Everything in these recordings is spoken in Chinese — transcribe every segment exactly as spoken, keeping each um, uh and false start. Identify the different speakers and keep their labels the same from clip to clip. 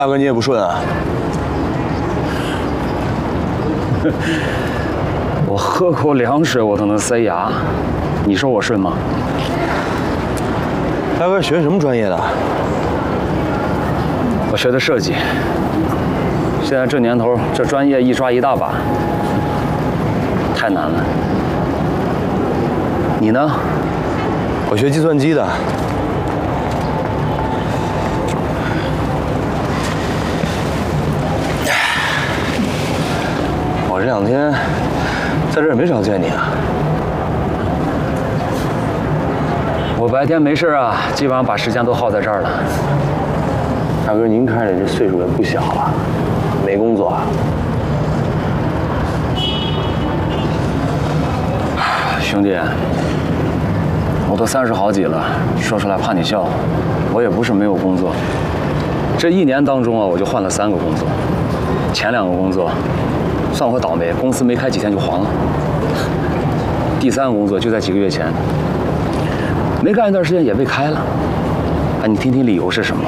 Speaker 1: 大哥，你也不顺啊？
Speaker 2: 我喝口凉水我都能塞牙，你说我顺吗？
Speaker 1: 大哥学什么专业的？
Speaker 2: 我学的设计。现在这年头，这专业一抓一大把，太难了。你呢？
Speaker 1: 我学计算机的。我这两天在这儿没少见你啊。
Speaker 2: 我白天没事啊，基本上把时间都耗在这儿了。
Speaker 1: 大哥，您看着这岁数也不小了，没工作啊？
Speaker 2: 兄弟，我都三十好几了，说出来怕你笑，我也不是没有工作。这一年当中啊，我就换了三个工作，前两个工作算我倒霉，公司没开几天就黄了。第三个工作就在几个月前，没干一段时间也被开了。哎，你听听理由是什么？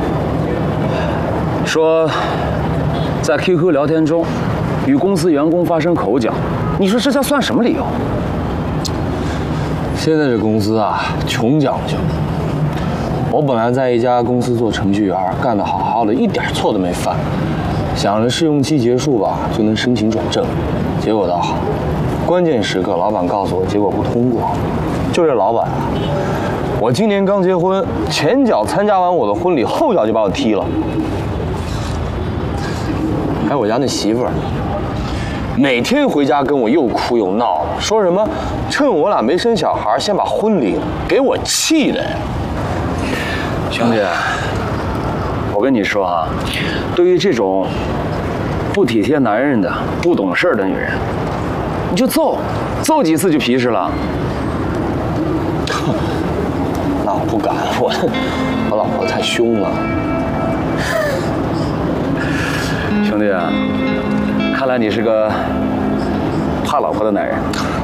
Speaker 2: 说在 Q Q 聊天中与公司员工发生口角，你说这叫算什么理由？
Speaker 1: 现在这公司啊，穷讲究。我本来在一家公司做程序员，干得好好的，一点错都没犯。想着试用期结束吧，就能申请转正，结果倒好，关键时刻老板告诉我结果不通过。就这老板啊，我今年刚结婚，前脚参加完我的婚礼，后脚就把我踢了。还有我家那媳妇儿，每天回家跟我又哭又闹的，说什么趁我俩没生小孩，先把婚离了，给我气的。
Speaker 2: 兄弟，我跟你说啊，对于这种不体贴男人的、不懂事儿的女人，你就揍，揍几次就皮实了。
Speaker 1: 那我不敢，我我老婆太凶了。
Speaker 2: 兄弟啊，看来你是个怕老婆的男人。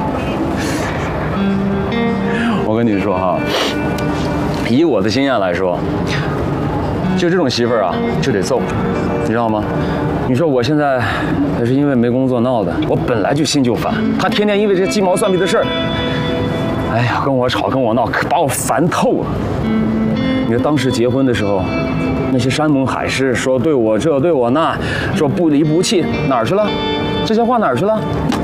Speaker 2: 我跟你说哈，以我的经验来说，就这种媳妇儿啊，就得揍，你知道吗？你说我现在也是因为没工作闹的，我本来就心就烦，他天天因为这鸡毛蒜皮的事儿，哎呀，跟我吵跟我闹，把我烦透了。你说当时结婚的时候，那些山盟海誓，说对我这对我那，说不离不弃，哪儿去了？这些话哪儿去了？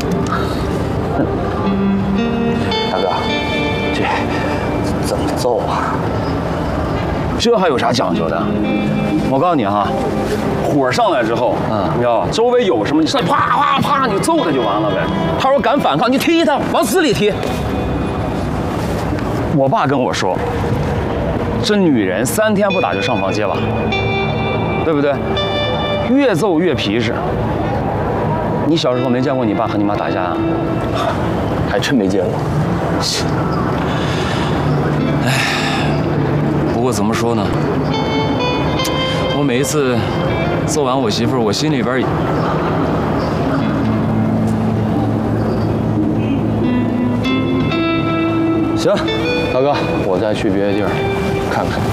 Speaker 1: 大哥，这怎么揍啊？
Speaker 2: 这还有啥讲究的？我告诉你哈，火上来之后，嗯，你知道吧？周围有什么，你上去啪啪啪，你就揍他就完了呗。他说敢反抗，你踢他，往死里踢。我爸跟我说，这女人三天不打就上房揭瓦，对不对？越揍越皮实。你小时候没见过你爸和你妈打架啊？
Speaker 1: 还真没见过。
Speaker 2: 唉，不过怎么说呢？我每一次揍完我媳妇儿，我心里边……
Speaker 1: 行，大哥，我再去别的地儿看看。